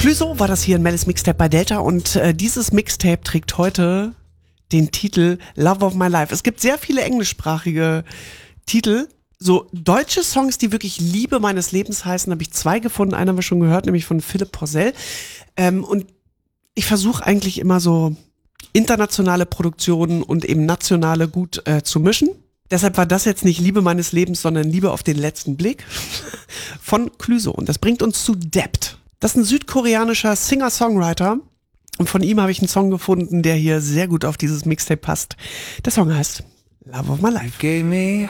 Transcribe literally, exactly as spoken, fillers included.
Clouseau war das hier in Mellis Mixtape bei Delta und äh, dieses Mixtape trägt heute den Titel Love of My Life. Es gibt sehr viele englischsprachige Titel. So deutsche Songs, die wirklich Liebe meines Lebens heißen, habe ich zwei gefunden. Einen haben wir schon gehört, nämlich von Philipp Porzell. Ähm, und ich versuche eigentlich immer so internationale Produktionen und eben nationale gut äh, zu mischen. Deshalb war das jetzt nicht Liebe meines Lebens, sondern Liebe auf den letzten Blick von Clouseau. Und das bringt uns zu Debt. Das ist ein südkoreanischer Singer-Songwriter. Und von ihm habe ich einen Song gefunden, der hier sehr gut auf dieses Mixtape passt. Der Song heißt Love of My Life. Gave me